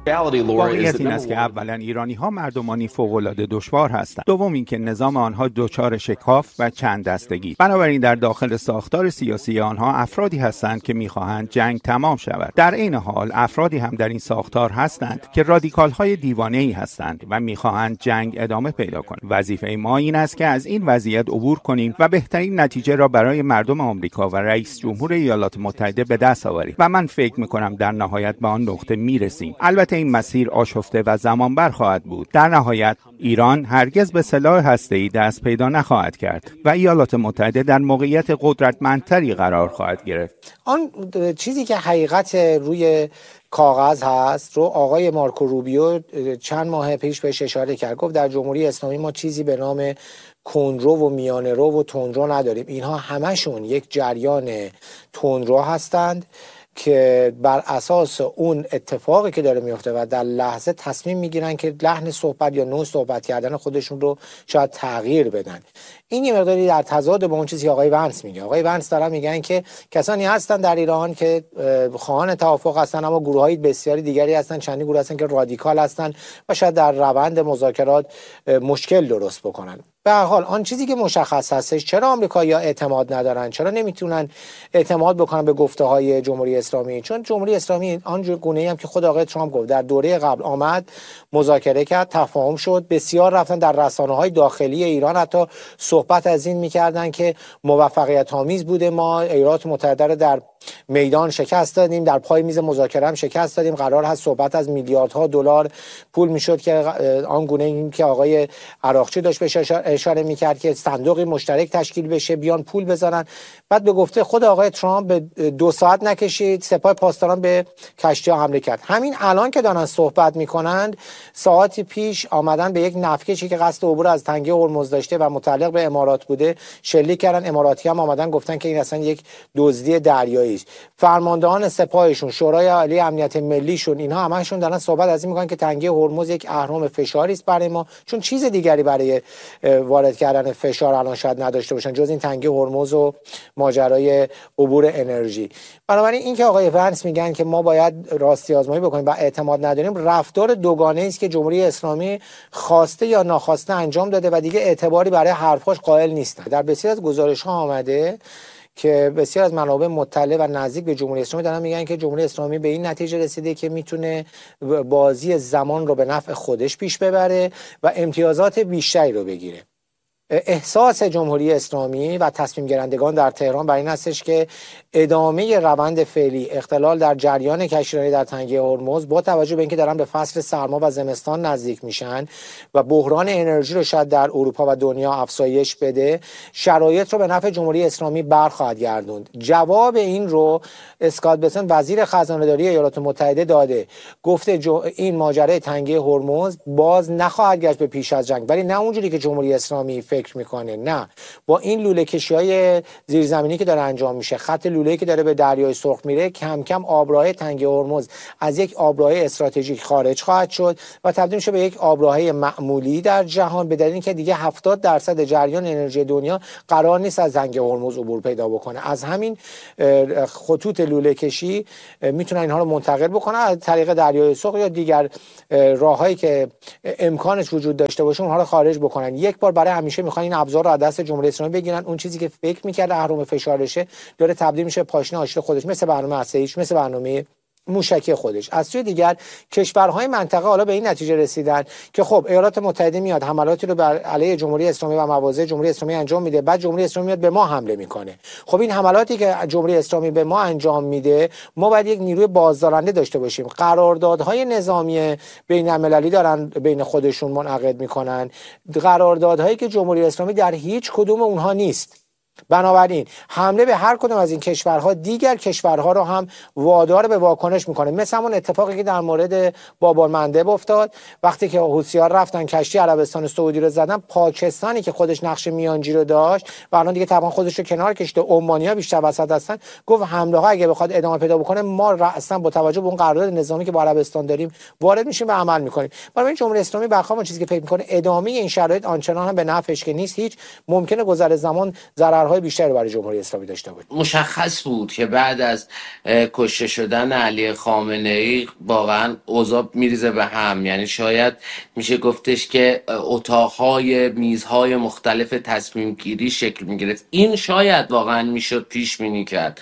واقعیت این است که اولا ایرانی‌ها مردمانی فوق‌العاده دشوار هستند. دوم اینکه نظام آنها دچار شکاف و چند دستگی. بنابراین در داخل ساختار سیاسی آنها افرادی هستند که می‌خواهند جنگ تمام شود. در عین حال افرادی هم در این ساختار هستند که رادیکال‌های دیوانه‌ای هستند و می‌خواهند جنگ ادامه پیدا کند. وظیفه ما این است که از این وضعیت عبور کنیم و بهترین نتیجه را برای مردم آمریکا و رئیس جمهور ایالات متحده به دست آوریم و من فکر می‌کنم در نهایت به آن نقطه می‌رسیم. البته این مسیر آشفته و زمانبر خواهد بود. در نهایت ایران هرگز به سلاح هسته‌ای دست پیدا نخواهد کرد و ایالات متحده در موقعیت قدرتمندتری قرار خواهد گرفت. آن چیزی که حقیقت روی کاغذ هست رو آقای مارکو روبیو چند ماه پیش بهش اشاره کرد. گفت در جمهوری اسلامی ما چیزی به نام کندرو و میانه رو و تندرو نداریم. اینها همشون یک جریان تندرو هستند که بر اساس اون اتفاقی که داره میفته و در لحظه تصمیم میگیرن که لحن صحبت یا نوع صحبت کردن خودشون رو شاید تغییر بدن. این یه مقداری در تضاد با اون چیزی که آقای ونس میگه. آقای ونس دارن میگن که کسانی هستن در ایران که خواهان توافق هستن، اما گروه‌های بسیاری دیگری هستن، چندین گروه هستن که رادیکال هستن و شاید در روند مذاکرات مشکل درست بکنن. به هر حال آن چیزی که مشخص هستش، چرا آمریکایی‌ها اعتماد ندارن، چرا نمیتونن اعتماد بکنن به گفته‌های جمهوری اسلامی؟ چون جمهوری اسلامی آن گونه‌ای هم که خود آقای ترامپ گفت در دوره قبل آمد، مذاکره کرد، تفاهم شد، بسیار رفتن در رسانه‌های داخلی ایران حتی صحبت از این می‌کردن که موفقیت آمیز بوده، ما ایالات متحده رو در میدان شکست دادیم، در پای میز مذاکره هم شکست دادیم، قرار هست صحبت از میلیاردها دلار پول میشد که آن گونه این که آقای عراقچی داشت بهش اشاره میکرد که صندوقی مشترک تشکیل بشه، بیان پول بزنن. بعد به گفته خود آقای ترامپ به 2 ساعت نکشید سپاه پاسداران به کشتی‌ها حمله کرد. همین الان که دارن صحبت میکنند، ساعتی پیش آمدن به یک نفتکشی که قصد عبور از تنگه هرمز داشته و متعلق به امارات بوده شلیک کردن. اماراتی هم آمدن گفتن که این اصلا یک دزدی دریایی. فرماندهان سپاهشون، شورای عالی امنیت ملیشون، اینها همشون دارن صحبت از این میکنن که تنگه هرمز یک اهرم فشاری است برای ما، چون چیز دیگری برای وارد کردن فشار الان شاید نداشته باشن جز این تنگه هرمز و ماجرای عبور انرژی. بنابراین این که آقای ونس میگن که ما باید راستی آزمایی بکنیم و اعتماد نداریم، رفتار دوگانه است که جمهوری اسلامی خواسته یا ناخواسته انجام داده و دیگه اعتباری برای حرفاش قائل نیستن. در بسیار از گزارش‌ها آمده که بسیار از منابع مطلع و نزدیک به جمهوری اسلامی دارن میگن که جمهوری اسلامی به این نتیجه رسیده که میتونه بازی زمان رو به نفع خودش پیش ببره و امتیازات بیشتری رو بگیره. احساس جمهوری اسلامی و تصمیم گیرندگان در تهران بر این هستش که ادامه روند فعلی اختلال در جریان کشتیرانی در تنگه هرمز با توجه به اینکه دارن به فصل سرما و زمستان نزدیک میشن و بحران انرژی رو شاید در اروپا و دنیا افزایش بده، شرایط رو به نفع جمهوری اسلامی برخواهد گردوند. جواب این رو اسکات بسنت وزیر خزانه‌داری ایالات متحده داده، گفته این ماجرای تنگه هرمز باز نخواهد گشت به پیش از جنگ، ولی نه اونجوری که جمهوری اسلامی فکر میکنه، نه، با این لوله کشی‌های زیرزمینی که داره انجام میشه، خط لوله‌ای که داره به دریای سرخ میره، کم کم آبراه تنگه هرمز از یک آبراه استراتژیک خارج خواهد شد و تبدیل میشه به یک آبراه معمولی در جهان، به دلیل اینکه دیگه 70% جریان انرژی دنیا قرار نیست از تنگه هرمز عبور پیدا بکنه. از همین خطوط لوله کشی میتونن اینها رو منتقل بکنن از طریق دریای سرخ یا دیگر راههایی که امکانش وجود داشته باشه اونها رو خارج بکنن. یک بار برای همیشه میخوان این ابزار رو از دست جمهوری اسلامی بگیرن. اون چیزی که فکر میکرد اهرم فشارشه داره تبدیل میشه پاشنه آشیل خودش، مثل برنامه هسته‌ایش، مثل برنامه موشکی خودش. از سوی دیگر کشورهای منطقه حالا به این نتیجه رسیدن که خب ایالات متحده میاد حملاتی رو بر علیه جمهوری اسلامی و مواضع جمهوری اسلامی انجام میده، بعد جمهوری اسلامی میاد به ما حمله میکنه. خب این حملاتی که جمهوری اسلامی به ما انجام میده، ما باید یک نیروی بازدارنده داشته باشیم. قراردادهای نظامی بین المللی دارن بین خودشون منعقد میکنن، قراردادهایی که جمهوری اسلامی در هیچ کدوم اونها نیست. بنابراین حمله به هر کدوم از این کشورها دیگر کشورها رو هم وادار به واکنش میکنه، مثل همون اتفاقی که در مورد بابالمندب افتاد وقتی که حوثی‌ها رفتن کشتی عربستان سعودی رو زدن. پاکستانی که خودش نقش میانجی رو داشت و الان دیگه طبعا خودش رو کنار کشیده، عمانی‌ها بیشتر وسط هستن، گفت حمله ها اگه بخواد ادامه پیدا بکنه ما اصلا با توجه به اون قرارداد نظامی که با عربستان داریم وارد میشیم و عمل میکنیم. برای جمهوری اسلامی برخلاف چیزی که فکر میکنه ادامه این شرایط آنچنان هم به نفعش که نیست. هیچ ممکنه گذر زمان ضرر ضررهای بیشتری برای جمهوری اسلامی داشته بود. مشخص بود که بعد از کشته شدن علی خامنه‌ای واقعا اوضاع میریزه به هم. یعنی شاید میشه گفتش که اتاقهای میزهای مختلف تصمیم گیری شکل میگرفت. این شاید واقعا میشد پیش بینی کرد،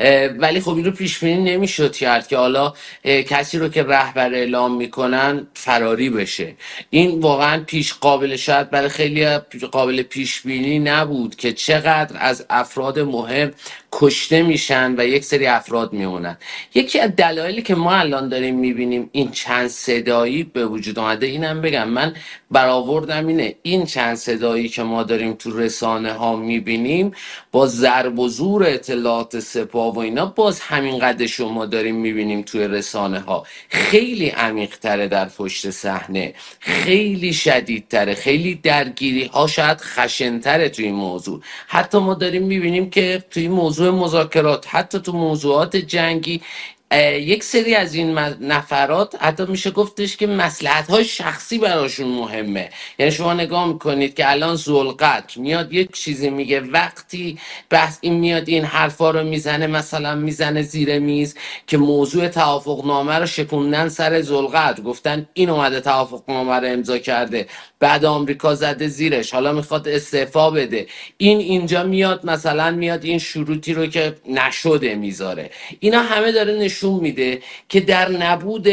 ولی خب این رو پیش بینی نمیشد کرد که حالا کسی رو که رهبر اعلام میکنن فراری بشه. این واقعا قابل، شاید برای خیلی قابل پیش بینی نبود که چقدر از افراد مهم کشته میشن و یک سری افراد میمونن. یکی از دلایلی که ما الان داریم میبینیم این چند صدایی به وجود آمده، اینم بگم من برآوردم اینه، این چند صدایی که ما داریم تو رسانه ها میبینیم با ضرب و زور اطلاعات سپاه و اینا، باز همین قدر شما داریم میبینیم توی رسانه ها. خیلی عمیق تره در پشت صحنه، خیلی شدیدتره، خیلی درگیری ها شاید خشنتره توی این موضوع. حتی ما داریم میبینیم که توی موضوع مذاکرات، حتی تو موضوعات جنگی، یک سری از این نفرات حتی میشه گفتش که مصلحت‌های شخصی براشون مهمه. یعنی شما نگاه میکنید که الان ذوالقدر میاد یک چیزی میگه، وقتی بحث این میاد این حرفا رو میزنه، مثلا میزنه زیر میز که موضوع توافقنامه رو شکوندن سر ذوالقدر، گفتن این اومده توافقنامه رو امضا کرده، بعد آمریکا زده زیرش، حالا میخواد استعفا بده. این اینجا میاد مثلا میاد این شروطی رو که نشده میذاره. اینا همه داره نشون میده که در نبود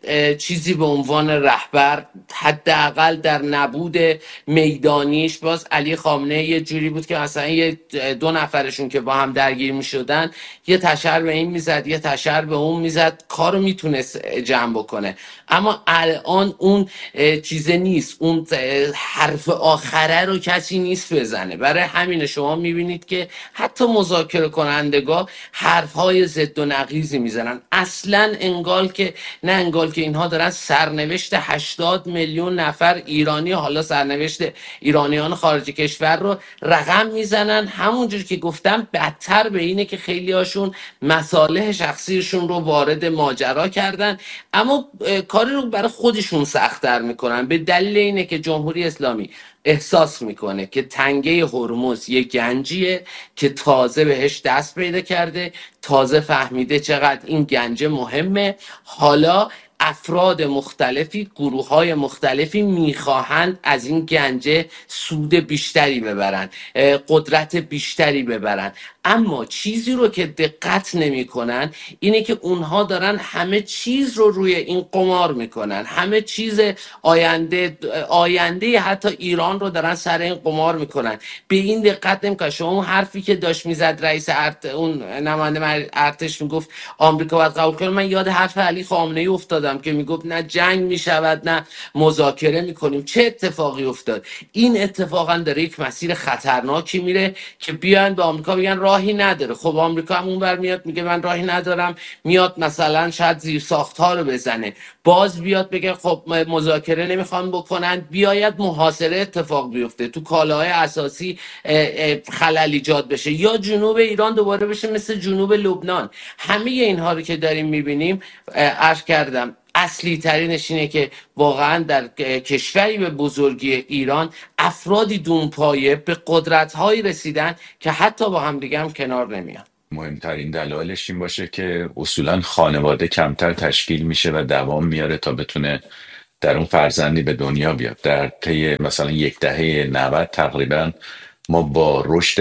چیزی به عنوان رهبر، حداقل در نبود میدانیش، باز علی خامنه‌ای یه جوری بود که مثلا یه دو نفرشون که با هم درگیر میشدن یه تشر به این میزد یه تشر به اون میزد، کارو میتونست جمع بکنه. اما الان اون چیزه نیست، اون حرف آخره رو کسی نیست بزنه. برای همین شما میبینید که حتی مذاکره کنندگاه حرفهای ضد و نقیضی میزنن. اصلا انگار که اینها دارن سرنوشت 80 میلیون نفر ایرانی، حالا سرنوشت ایرانیان خارج کشور رو رقم میزنن. همونجور که گفتم بدتر به اینه که خیلی هاشون مصالح شخصیشون رو وارد ماجرا کردن، اما کاری رو برای خودشون سخت‌تر میکنن، به دلیل اینه که جمهوری اسلامی احساس میکنه که تنگه هرمز یک گنجیه که تازه بهش دست پیدا کرده، تازه فهمیده چقدر این گنج مهمه. حالا افراد مختلفی، گروه‌های مختلفی میخواهند از این گنج سود بیشتری ببرن، قدرت بیشتری ببرن. اما چیزی رو که دقت نمی‌کنن اینه که اونها دارن همه چیز رو روی این قمار میکنن، همه چیز آینده حتی ایران رو دارن سر این قمار میکنن. به این دقت نمیکنن. شما اون حرفی که داشت میزد رئیس اون نماینده ارتش میگفت آمریکا باید قبول کنه، من یاد حرف علی خامنه‌ای افتادم که میگفت نه جنگ میشود نه مذاکره میکنیم. چه اتفاقی افتاد؟ این اتفاقا داره یک مسیر خطرناکی میره که بیان به آمریکا بگن راهی نداره. خب آمریکا هم اونور میاد میگه من راهی ندارم، میاد مثلا شاید زیر ساخت‌ها رو بزنه، باز بیاد بگه خب مذاکره نمیخوان بکنن، بیاید محاصره اتفاق بیفته، تو کالاهای اساسی خلل ایجاد بشه، یا جنوب ایران دوباره بشه مثل جنوب لبنان. همه اینها رو که داریم میبینیم، عرض کردم اصلی ترینش اینه که واقعا در کشوری به بزرگی ایران افرادی دونپایه به قدرت‌هایی رسیدن که حتی با هم دیگه هم کنار نمیان. مهمترین دلایلش این باشه که اصولا خانواده کمتر تشکیل میشه و دوام میاره تا بتونه در اون فرزندی به دنیا بیاد. در طی مثلا یک دهه 90 تقریبا ما با رشد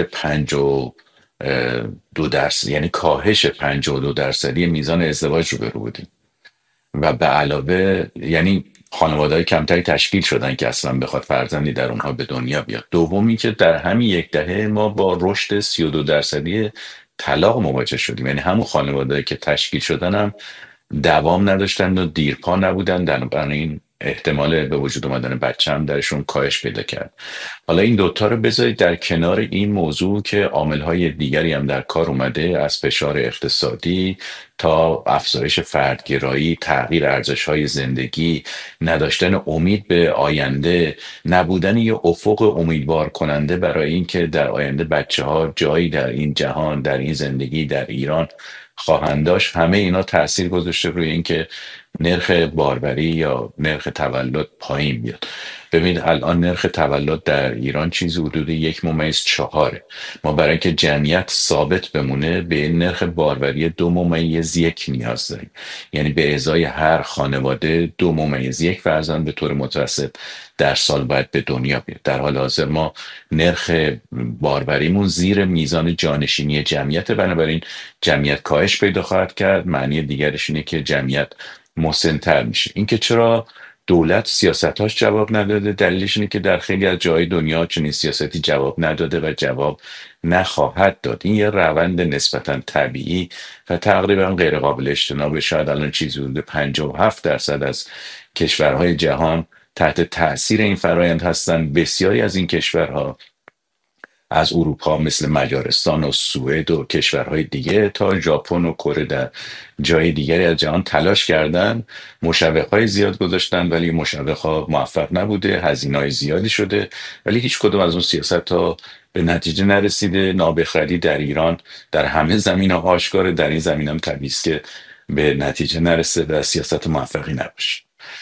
52%، یعنی کاهش 52% میزان ازدواج روبرو بودیم و به علاوه یعنی خانواده‌های کمتری تشکیل شدن که اصلا بخواد فرزندی در اونها به دنیا بیاد. دومی که در همین یک دهه ما با رشد 32% طلاق مواجه شدیم، یعنی همون خانواده‌ای که تشکیل شدن هم دوام نداشتن و دیرپا نبودن، بنابراین احتمال به وجود آمدن بچه هم درشون کاهش پیدا کرد. حالا این دوتا رو بذارید در کنار این موضوع که عامل‌های دیگری هم در کار اومده، از فشار اقتصادی تا افزایش فردگرایی، تغییر ارزش‌های زندگی، نداشتن امید به آینده، نبودن یه افق امیدوار کننده برای اینکه در آینده بچه‌ها جایی در این جهان، در این زندگی، در ایران خواهند داشت. همه اینا تأثیر گذاشته روی اینکه نرخ باروری یا نرخ تولد پایین بیاد. ببینید الان نرخ تولد در ایران چیزی حدود 1.4. ما برای اینکه جمعیت ثابت بمونه به نرخ باروری 2.1 نیاز داریم. یعنی به ازای هر خانواده 2.1 فرزند به طور متوسط در سال باید به دنیا بیاد. در حال حاضر ما نرخ باروریمون زیر میزان جانشینی جمعیت، بنابراین جمعیت کاهش پیدا خواهد کرد. معنی دیگرش اینه که جمعیت مسن‌تر میشه. اینکه چرا دولت سیاستاش جواب نداده، دلیلش اینه که در خیلی از جای دنیا چنین سیاستی جواب نداده و جواب نخواهد داد. این یه روند نسبتا طبیعی و تقریبا غیر قابل اجتناب. شاید الان چیزی حدود 57% از کشورهای جهان تحت تأثیر این فرایند هستند. بسیاری از این کشورها از اروپا مثل مجارستان و سوئد و کشورهای دیگه تا ژاپن و کره در جای دیگری از جهان تلاش کردن، مشوقهای زیاد گذاشتن، ولی مشوقها موفق نبوده، هزینه‌های زیادی شده، ولی هیچ کدوم از اون سیاست ها به نتیجه نرسیده. نابخردی در ایران در همه زمینه آشکاره، در این زمینه هم طبیعی است که به نتیجه نرسیده و سیاست موفقی نباشه.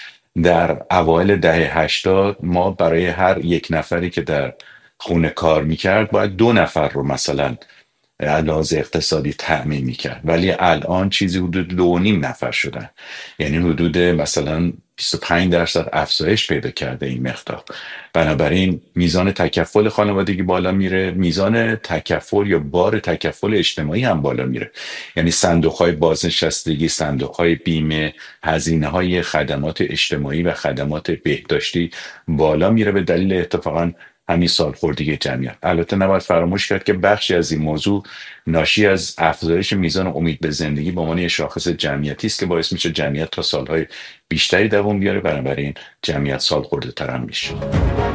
در اوایل دهه 80 ما برای هر یک نفری که در خونه کار میکرد باید 2 نفر رو مثلا لحاظ اقتصادی تأمین میکرد، ولی الان چیزی حدود 2.5 نفر شدن. یعنی حدود مثلا 25% افزایش پیدا کرده این مقدار. بنابراین میزان تکفل خانوادگی بالا میره، میزان تکفل یا بار تکفل اجتماعی هم بالا میره. یعنی صندوق‌های بازنشستگی، صندوق‌های بیمه، هزینه‌های خدمات اجتماعی و خدمات بهداشتی بالا میره به دلیل اتفاقا همین سالخوردگی جمعیت. البته نباید فراموش کرد که بخشی از این موضوع ناشی از افزایش میزان امید به زندگی به عنوان یک شاخص جمعیتی است که باعث میشه جمعیت تا سالهای بیشتری دوام بیاره، بنابراین جمعیت سالخورده تر هم میشه.